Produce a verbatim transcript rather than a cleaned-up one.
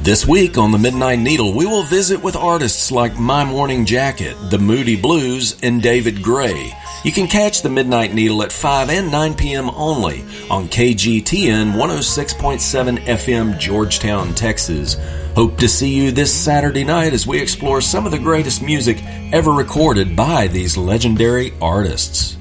This week on The Midnight Needle, we will visit with artists like My Morning Jacket, The Moody Blues, and David Gray. You can catch The Midnight Needle at five and nine p.m. only on K G T N one oh six point seven F M, Georgetown, Texas. Hope to see you this Saturday night as we explore some of the greatest music ever recorded by these legendary artists.